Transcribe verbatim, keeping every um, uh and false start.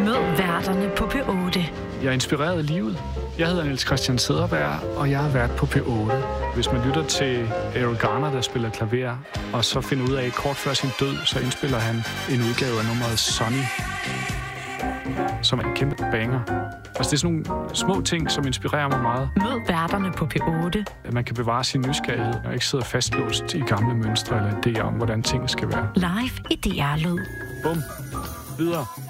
Mød værterne på P otte. Jeg er inspireret af livet. Jeg hedder Niels Christian Cederberg, og jeg har været på P otte. Hvis man lytter til Errol Garner, der spiller klaver, og så finder ud af, at kort før sin død, så indspiller han en udgave af nummeret Sunny, som er en kæmpe banger. Altså, det er sådan nogle små ting, som inspirerer mig meget. Mød værterne på P otte. At man kan bevare sin nysgerrighed, og ikke sidde fastlåst i gamle mønstre eller idéer om, hvordan tingene skal være. Live i D R Lyd. Bum. Videre.